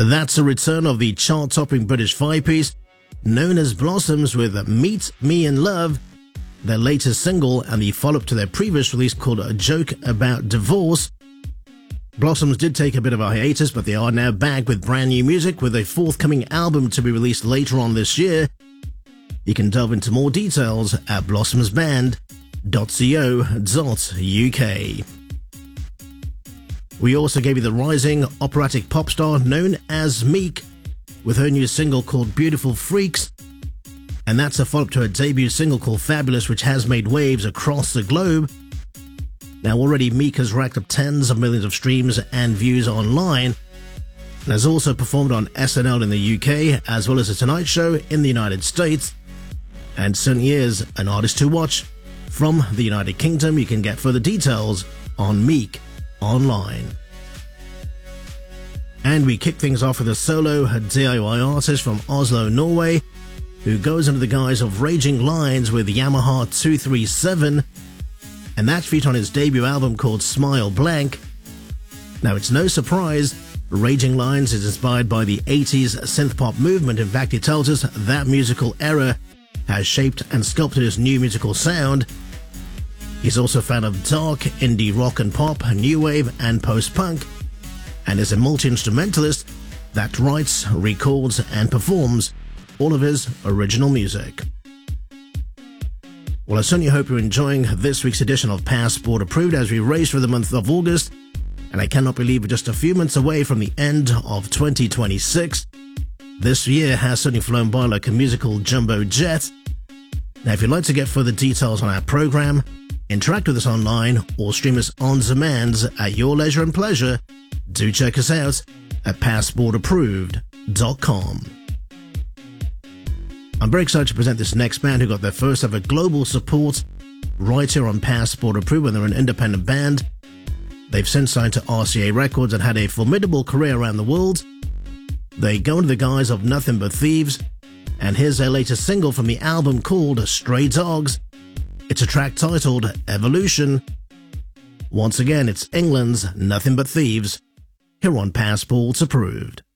That's a return of the chart-topping British five-piece known as Blossoms with Meet Me in Love, their latest single and the follow-up to their previous release called A Joke About Divorce. Blossoms did take a bit of a hiatus, but they are now back with brand new music with a forthcoming album to be released later on this year. You can delve into more details at blossomsband.co.uk. We also gave you the rising operatic pop star known as Meek with her new single called Beautiful Freaks, and that's a follow-up to her debut single called Fabulous, which has made waves across the globe. Now already Meek has racked up tens of millions of streams and views online, and has also performed on SNL in the UK as well as The Tonight Show in the United States, and certainly is an artist to watch from the United Kingdom. You can get further details on Meek online. And we kick things off with a solo DIY artist from Oslo, Norway, who goes under the guise of Raging Lines with Yamaha 237, and that's featured on his debut album called Smile Blank. Now it's no surprise, Raging Lines is inspired by the 80s synth-pop movement. In fact, he tells us that musical era has shaped and sculpted his new musical sound. He's also a fan of dark, indie rock and pop, new wave and post-punk, and is a multi-instrumentalist that writes, records and performs all of his original music. Well, I certainly hope you're enjoying this week's edition of Passport Approved as we race through the month of August, and I cannot believe we're just a few months away from the end of 2026. This year has certainly flown by like a musical jumbo jet. Now, if you'd like to get further details on our program, interact with us online, or stream us on demand at your leisure and pleasure, do check us out at passportapproved.com. I'm very excited to present this next band who got their first ever global support right here on Passport Approved when they're an independent band. They've since signed to RCA Records and had a formidable career around the world. They go under the guise of Nothing But Thieves, and here's their latest single from the album called Stray Dogs. It's a track titled Evolution. Once again, it's England's Nothing But Thieves here on Passport Approved.